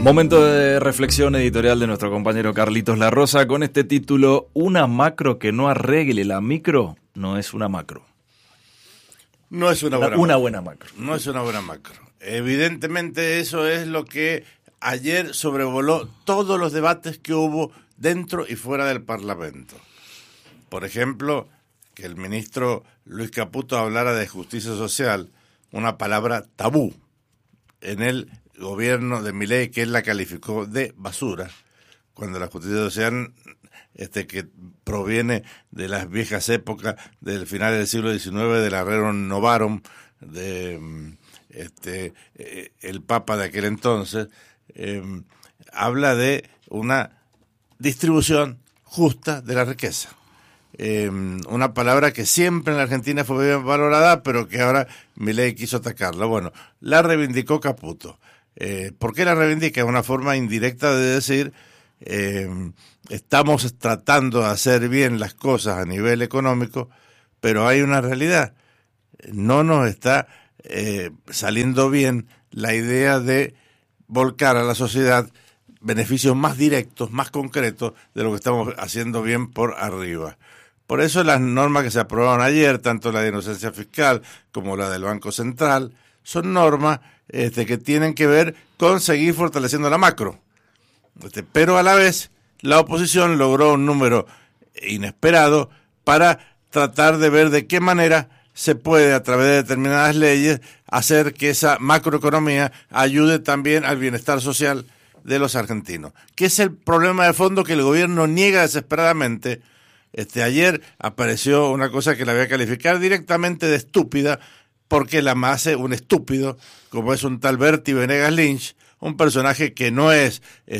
Momento de reflexión editorial de nuestro compañero Carlitos Larrosa con este título: una macro que no arregle la micro no es una macro. No es una buena macro. No es una buena macro. Evidentemente eso es lo que ayer sobrevoló todos los debates que hubo dentro y fuera del Parlamento. Por ejemplo, que el ministro Luis Caputo hablara de justicia social, una palabra tabú en el gobierno de Milei, que él la calificó de basura, cuando la justicia social que proviene de las viejas épocas del final del siglo XIX, del Rerum Novarum, de el Papa de aquel entonces, habla de una distribución justa de la riqueza. Una palabra que siempre en la Argentina fue bien valorada, pero que ahora Milei quiso atacarla. Bueno, la reivindicó Caputo. ¿Por qué la reivindica? Es una forma indirecta de decir, estamos tratando de hacer bien las cosas a nivel económico, pero hay una realidad. No nos está saliendo bien la idea de volcar a la sociedad beneficios más directos, más concretos de lo que estamos haciendo bien por arriba. Por eso las normas que se aprobaron ayer, tanto la de inocencia fiscal como la del Banco Central, son normas que tienen que ver con seguir fortaleciendo la macro. Pero a la vez, la oposición logró un número inesperado para tratar de ver de qué manera se puede, a través de determinadas leyes, hacer que esa macroeconomía ayude también al bienestar social de los argentinos. Que es el problema de fondo que el gobierno niega desesperadamente. Ayer apareció una cosa que la voy a calificar directamente de estúpida, porque la hace un estúpido, como es un tal Bertie Venegas Lynch, un personaje que no es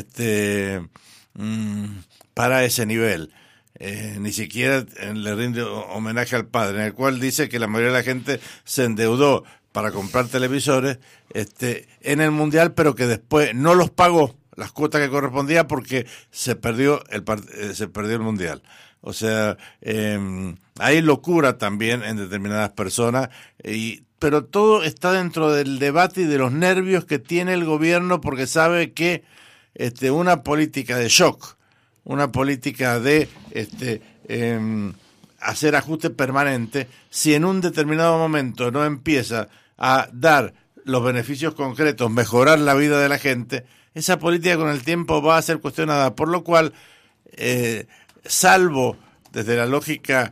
para ese nivel. Ni siquiera le rinde homenaje al padre, en el cual dice que la mayoría de la gente se endeudó para comprar televisores en el Mundial, pero que después no los pagó las cuotas que correspondía porque se perdió el Mundial. O sea, hay locura también en determinadas personas, pero todo está dentro del debate y de los nervios que tiene el gobierno, porque sabe que una política de shock, una política de hacer ajuste permanente, si en un determinado momento no empieza a dar los beneficios concretos, mejorar la vida de la gente, esa política con el tiempo va a ser cuestionada, por lo cual salvo desde la lógica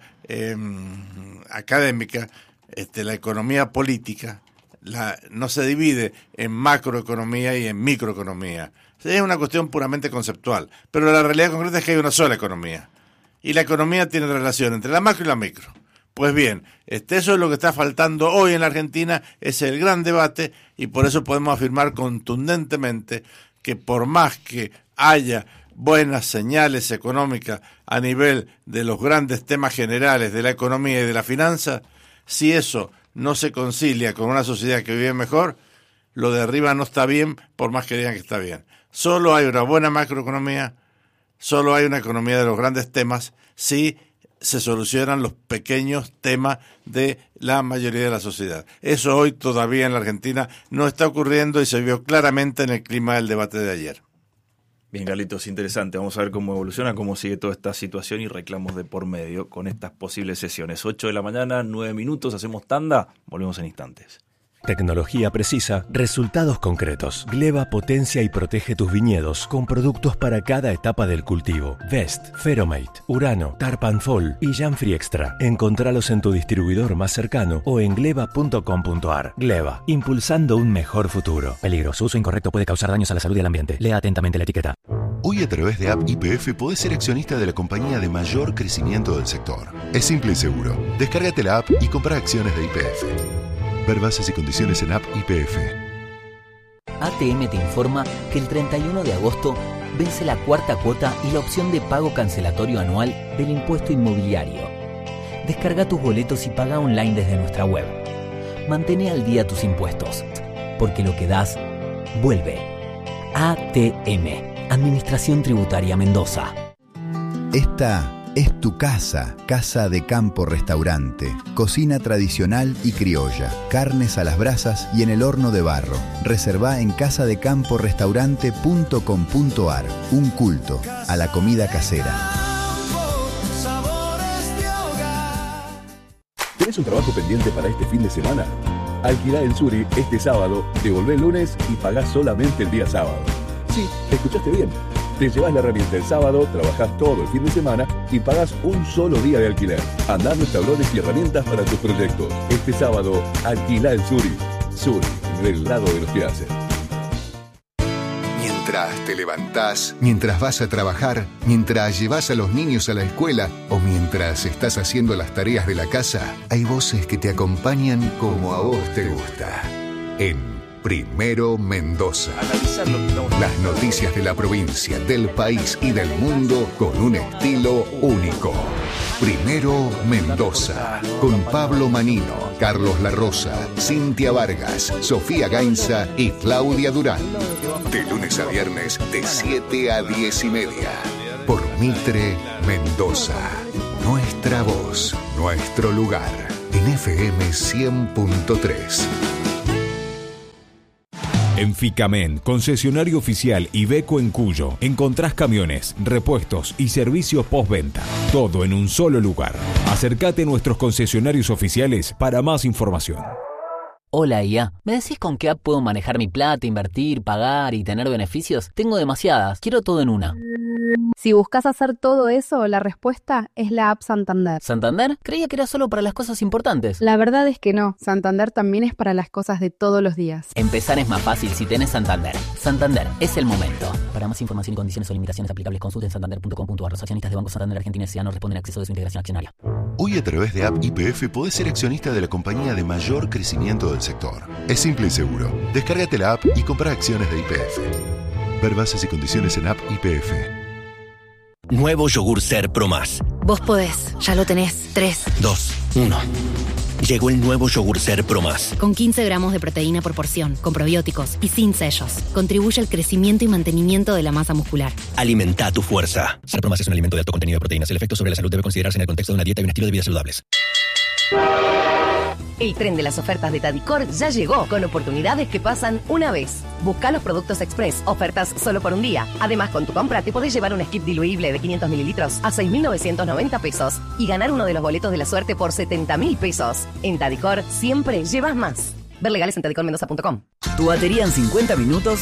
académica, la economía política no se divide en macroeconomía y en microeconomía. Es una cuestión puramente conceptual, pero la realidad concreta es que hay una sola economía, y la economía tiene relación entre la macro y la micro. Pues bien, eso es lo que está faltando hoy en la Argentina, ese es el gran debate, y por eso podemos afirmar contundentemente que por más que haya buenas señales económicas a nivel de los grandes temas generales de la economía y de la finanza, si eso no se concilia con una sociedad que vive mejor, lo de arriba no está bien, por más que digan que está bien. Solo hay una buena macroeconomía, solo hay una economía de los grandes temas, si se solucionan los pequeños temas de la mayoría de la sociedad. Eso hoy todavía en la Argentina no está ocurriendo y se vio claramente en el clima del debate de ayer. Bien, Carlitos, interesante. Vamos a ver cómo evoluciona, cómo sigue toda esta situación y reclamos de por medio con estas posibles sesiones. 8 de la mañana, 9 minutos, hacemos tanda, volvemos en instantes. Tecnología precisa, resultados concretos. Gleba potencia y protege tus viñedos con productos para cada etapa del cultivo. Vest, Feromate, Urano, Tarpan Fall y Janfree Extra. Encontralos en tu distribuidor más cercano o en gleba.com.ar. Gleba, impulsando un mejor futuro. Peligro, su uso incorrecto puede causar daños a la salud y al ambiente. Lea atentamente la etiqueta. Hoy a través de App YPF podés ser accionista de la compañía de mayor crecimiento del sector. Es simple y seguro. Descárgate la app y compra acciones de YPF. Ver bases y condiciones en App YPF. ATM te informa que el 31 de agosto vence la cuarta cuota y la opción de pago cancelatorio anual del impuesto inmobiliario. Descarga tus boletos y paga online desde nuestra web. Mantén al día tus impuestos, porque lo que das, vuelve. ATM, Administración Tributaria Mendoza. Esta Es tu casa, Casa de Campo Restaurante. Cocina tradicional y criolla, carnes a las brasas y en el horno de barro. Reservá en casadecamporestaurante.com.ar. Un culto a la comida casera. ¿Tenés un trabajo pendiente para este fin de semana? Alquilá en Suri este sábado, devolvé el lunes y pagás solamente el día sábado. Sí, escuchaste bien. Te llevas la herramienta el sábado, trabajás todo el fin de semana y pagás un solo día de alquiler. Andá los tablones y herramientas para tus proyectos. Este sábado, alquilá en Suri. Suri, del lado de los que hacen. Mientras te levantás, mientras vas a trabajar, mientras llevas a los niños a la escuela o mientras estás haciendo las tareas de la casa, hay voces que te acompañan como a vos te gusta. En Primero Mendoza. Las noticias de la provincia, del país y del mundo con un estilo único. Primero Mendoza, con Pablo Manino, Carlos La Rosa, Cintia Vargas, Sofía Gainza y Claudia Durán. De lunes a viernes, de 7 a 10 y media. Por Mitre Mendoza. Nuestra voz, nuestro lugar. En FM 100.3. En Ficamen, concesionario oficial Iveco en Cuyo, encontrás camiones, repuestos y servicios postventa. Todo en un solo lugar. Acércate a nuestros concesionarios oficiales para más información. Hola IA, ¿me decís con qué app puedo manejar mi plata, invertir, pagar y tener beneficios? Tengo demasiadas, quiero todo en una. Si buscas hacer todo eso, la respuesta es la app Santander. ¿Santander? Creía que era solo para las cosas importantes. La verdad es que no, Santander también es para las cosas de todos los días. Empezar es más fácil si tenés Santander. Santander, es el momento. Para más información y condiciones o limitaciones aplicables, consulten santander.com.ar. Los accionistas de Banco Santander Argentina S.A. no responden a acceso de su integración accionaria. Hoy a través de App YPF podés ser accionista de la compañía de mayor crecimiento del sector. Es simple y seguro. Descárgate la app y compra acciones de YPF. Ver bases y condiciones en App YPF. Nuevo yogur Ser Pro Más. Vos podés, ya lo tenés. 3, 2, 1. Llegó el nuevo yogur Ser Pro Más. Con 15 gramos de proteína por porción, con probióticos y sin sellos. Contribuye al crecimiento y mantenimiento de la masa muscular. Alimenta tu fuerza. Ser Pro Más es un alimento de alto contenido de proteínas. El efecto sobre la salud debe considerarse en el contexto de una dieta y un estilo de vida saludables. El tren de las ofertas de Tadicor ya llegó, con oportunidades que pasan una vez. Busca los productos express, ofertas solo por un día. Además, con tu compra te podés llevar un skip diluible de 500 mililitros a 6.990 pesos y ganar uno de los boletos de la suerte por 70.000 pesos. En Tadicor siempre llevas más. Ver legales en tadicormendoza.com. Tu batería en 50 minutos